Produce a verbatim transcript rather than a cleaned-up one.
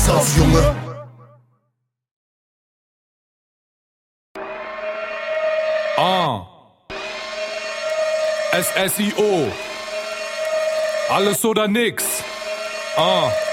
auf, Junge. Ah. S S I O. Alles oder nix. Ah.